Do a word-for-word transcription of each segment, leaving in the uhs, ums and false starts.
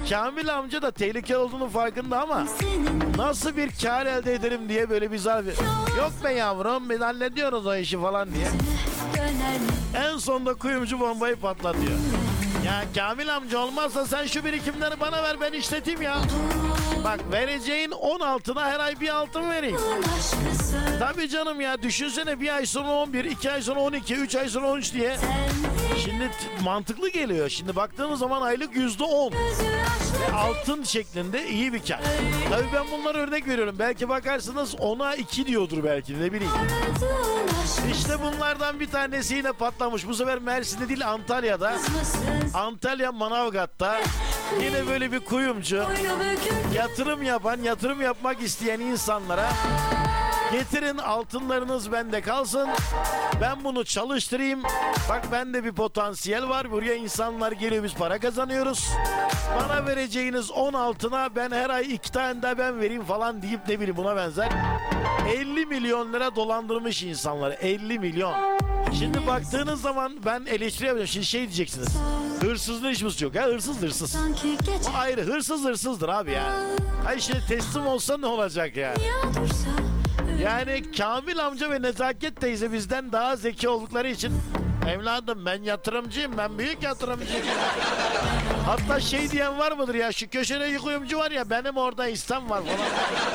Kamil amca da tehlikeli olduğunun farkında ama nasıl bir kar elde ederim diye böyle bir zarf. Yok be yavrum, biz hallediyoruz o işi falan diye. En sonunda kuyumcu bombayı patlatıyor. Ya Kamil amca, olmazsa sen şu birikimleri bana ver, ben işleteyim ya. Bak, vereceğin on altına her ay bir altın vereyim. Tabii canım ya, düşünsene, bir ay sonra on bir, iki ay sonra on iki, üç ay sonra on üç diye. Şimdi mantıklı geliyor. Şimdi baktığımız zaman aylık yüzde on. Ve altın şeklinde iyi bir kar. Tabii ben bunlara örnek veriyorum. Belki bakarsınız ona iki diyordur belki, ne bileyim. İşte bunlardan bir tanesi yine patlamış. Bu sefer Mersin'de değil, Antalya'da. Antalya Manavgat'ta yine böyle bir kuyumcu yatırım yapan, yatırım yapmak isteyen insanlara, getirin altınlarınız bende kalsın, ben bunu çalıştırayım, bak bende bir potansiyel var, buraya insanlar geliyor, biz para kazanıyoruz, bana vereceğiniz on altına ben her ay iki tane daha ben vereyim falan deyip, ne bileyim, buna benzer elli milyon lira dolandırmış insanlar. elli milyon. Şimdi baktığınız zaman ben eleştiri yapacağım. Şimdi şey diyeceksiniz, hırsızlığın işimiz yok. Ha, hırsız hırsız. O ayrı, hırsız hırsızdır abi ya. Hayır, şimdi teslim olsa ne olacak ya? Yani Kamil amca ve Nezaket teyze bizden daha zeki oldukları için, evladım ben yatırımcıyım, ben büyük yatırımcıyım. Hatta şey diyen var mıdır ya, şu köşede kuyumcu var ya, benim orada istem var falan.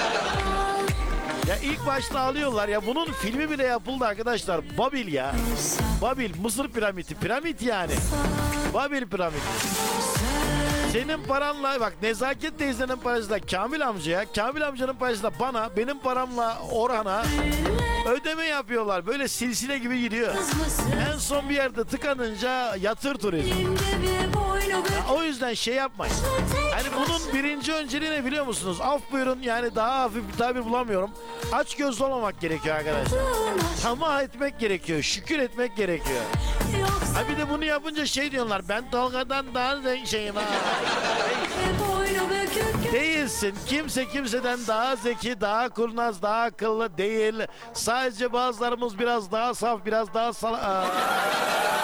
Ya ilk başta alıyorlar ya, bunun filmi bile yapıldı arkadaşlar. Babil ya. Babil, Mısır piramidi. Piramit yani. Babil piramidi. Senin paranla, bak, Nezaket teyzenin parası da Kamil amcaya, Kamil amcanın parası da bana, benim paramla Orhan'a ödeme yapıyorlar. Böyle silsile gibi gidiyor. En son bir yerde tıkanınca yatır turizm. Ya o yüzden şey yapmayın. Hani bunun birinci önceliği ne biliyor musunuz? Af buyurun, yani daha hafif bir tabir bulamıyorum. Aç gözlü olmamak gerekiyor arkadaşlar. Tamah etmek gerekiyor. Şükür etmek gerekiyor. Ha bir de bunu yapınca şey diyorlar, ben Tolga'dan daha şeyim ha. Değilsin. Kimse kimseden daha zeki, daha kurnaz, daha akıllı değil. Sadece bazılarımız biraz daha saf, biraz daha sal...